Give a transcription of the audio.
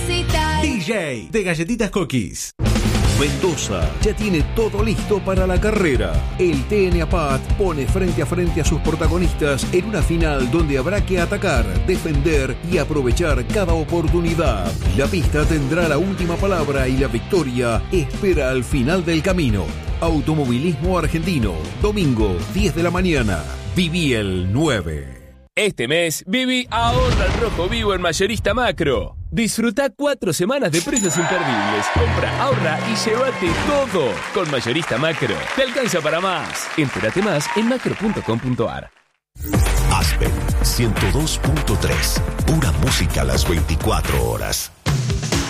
necesitas. DJ de Galletitas Cookies. Mendoza ya tiene todo listo para la carrera. El TN APAT pone frente a frente a sus protagonistas en una final donde habrá que atacar, defender y aprovechar cada oportunidad. La pista tendrá la última palabra y la victoria espera al final del camino. Automovilismo Argentino, domingo 10 de la mañana. Viví el 9. Este mes, Viví ahorra al rojo vivo en Mayorista Macro. Disfruta 4 semanas de precios imperdibles. Compra, ahorra y llévate todo. Con Mayorista Macro, te alcanza para más. Entérate más en macro.com.ar. Aspen 102.3. Pura música a las 24 horas.